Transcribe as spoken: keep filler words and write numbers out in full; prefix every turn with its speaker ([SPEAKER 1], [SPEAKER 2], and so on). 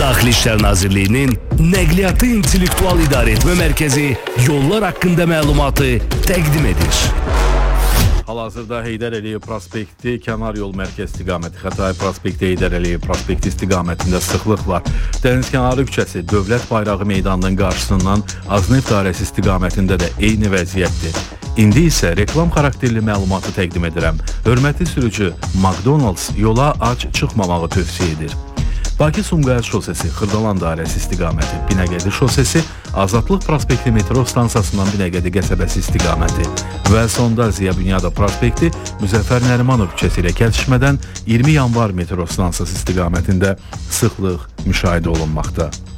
[SPEAKER 1] Daxili İşlər Nazirliyinin Nəqliyyatı İntellektual İdarəetmə Mərkəzi yollar haqqında məlumatı təqdim edir.
[SPEAKER 2] Hal-hazırda Heydər Əliyev prospekti, kənar yol mərkəz istiqaməti, Xətai prospekti, Heydər Əliyev prospekti istiqamətində sıxlıq var. Dənizkənarı küçəsi Dövlət Bayrağı meydanının qarşısından Azneft dairəsi istiqamətində də eyni vəziyyətdir. İndi isə reklam xarakterli məlumatı təqdim edirəm. Hörmətli sürücü, McDonald's yola ac çıxmamağı tövsiyə edir. Bakı-Sumqayıt şosesi, Xırdalan dairəsi istiqaməti, Binəqədi şosesi, Azadlıq prospekti metro stansiyasından Binəqədi qəsəbəsi istiqaməti və sonda Ziya Bünyadov prospekti Müzəffər Nərimanov küçəsi ilə kəsişmədən iyirmi yanvar metro stansiyası istiqamətində sıxlıq müşahidə olunmaqda.